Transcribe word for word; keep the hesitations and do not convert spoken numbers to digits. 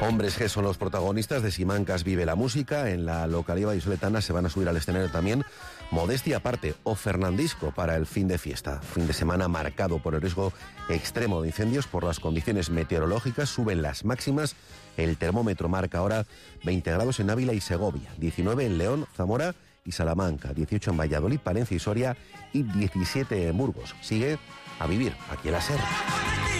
Hombres G son los protagonistas de Simancas Vive la Música. En la localidad vallisoletana se van a subir al escenario también Modestia Aparte o Fernandisco para el fin de fiesta. Fin de semana marcado por el riesgo extremo de incendios por las condiciones meteorológicas. Suben las máximas. El termómetro marca ahora veinte grados en Ávila y Segovia, diecinueve en León, Zamora y Salamanca, dieciocho en Valladolid, Palencia y Soria y diecisiete en Burgos. Sigue a vivir aquí en la SER.